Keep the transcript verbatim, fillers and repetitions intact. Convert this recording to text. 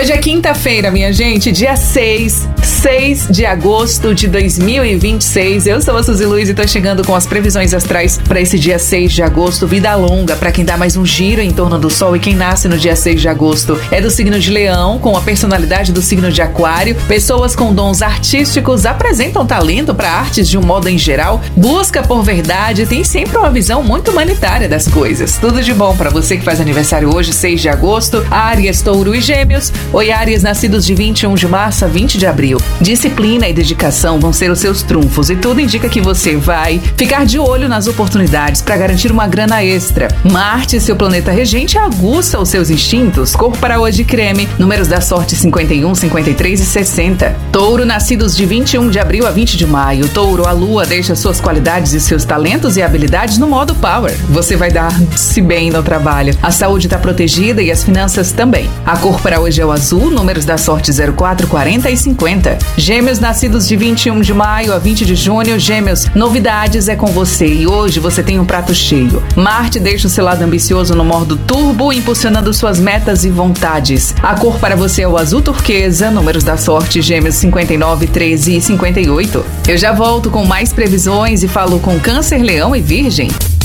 Hoje é quinta-feira, minha gente, dia seis, seis de agosto de dois mil e vinte e seis. Eu sou a Suzy Luiz e tô chegando com as previsões astrais para esse dia seis de agosto. Vida longa para quem dá mais um giro em torno do Sol, e quem nasce no dia seis de agosto é do signo de Leão, com a personalidade do signo de Aquário. Pessoas com dons artísticos apresentam talento para artes de um modo em geral, busca por verdade, tem sempre uma visão muito humanitária das coisas. Tudo de bom para você que faz aniversário hoje, seis de agosto, Áries, Touro e Gêmeos. Oi, Áries, nascidos de vinte e um de março a vinte de abril. Disciplina e dedicação vão ser os seus trunfos e tudo indica que você vai ficar de olho nas oportunidades para garantir uma grana extra. Marte, seu planeta regente, aguça os seus instintos. Cor para hoje, creme. Números da sorte cinquenta e um, cinquenta e três e sessenta. Touro, nascidos de vinte e um de abril a vinte de maio. Touro, a lua deixa suas qualidades e seus talentos e habilidades no modo power. Você vai dar-se bem no trabalho. A saúde está protegida e as finanças também. A cor para hoje é o azul, números da sorte zero quatro, quarenta e cinquenta. Gêmeos, nascidos de vinte e um de maio a vinte de junho. Gêmeos, novidades é com você e hoje você tem um prato cheio. Marte deixa o seu lado ambicioso no modo turbo, impulsionando suas metas e vontades. A cor para você é o azul turquesa, números da sorte Gêmeos cinquenta e nove, treze e cinquenta e oito. Eu já volto com mais previsões e falo com Câncer, Leão e Virgem.